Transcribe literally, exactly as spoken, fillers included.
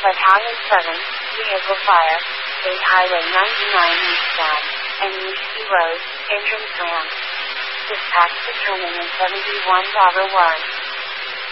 Battalion seven, Vehicle Fire, State Highway ninety-nine eastbound, and East Road, entrance ramp. Dispatch determinant seventy-one one.